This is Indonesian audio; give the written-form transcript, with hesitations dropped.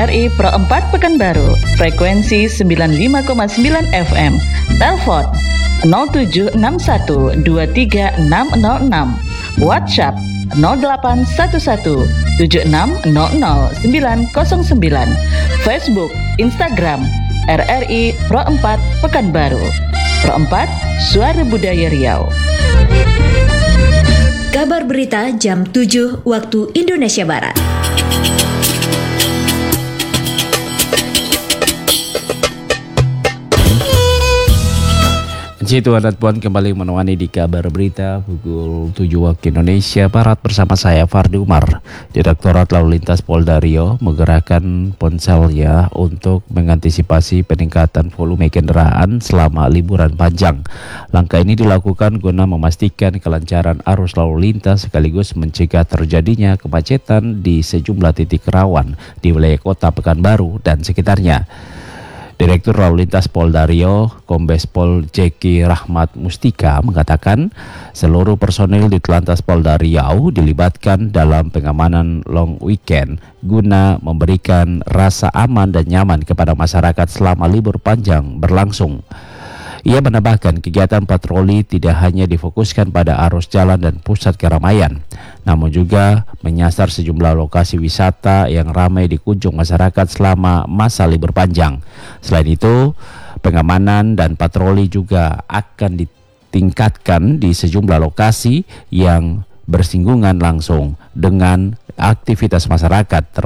RRI Pro 4 Pekanbaru, frekuensi 95,9 FM, telepon 0761236606, WhatsApp 081176000909, Facebook, Instagram RRI Pro 4 Pekanbaru. Pro 4, Suara Budaya Riau. Kabar berita jam 7 waktu Indonesia Barat. Tuan dan Puan kembali menemani di kabar berita pukul 7 waktu Indonesia Barat bersama saya Fardi Umar. Direktorat Lalu Lintas Polda Riau menggerakkan ponselnya untuk mengantisipasi peningkatan volume kendaraan selama liburan panjang. Langkah ini dilakukan guna memastikan kelancaran arus lalu lintas sekaligus mencegah terjadinya kemacetan di sejumlah titik rawan di wilayah kota Pekanbaru dan sekitarnya. Direktur Lalu Lintas Polda Riau, Kombes Pol Jeki Rahmat Mustika mengatakan seluruh personil di Telantas Polda Riau dilibatkan dalam pengamanan long weekend guna memberikan rasa aman dan nyaman kepada masyarakat selama libur panjang berlangsung. Ia menambahkan kegiatan patroli tidak hanya difokuskan pada arus jalan dan pusat keramaian, namun juga menyasar sejumlah lokasi wisata yang ramai dikunjung masyarakat selama masa libur panjang. Selain itu, pengamanan dan patroli juga akan ditingkatkan di sejumlah lokasi yang bersinggungan langsung dengan aktivitas masyarakat.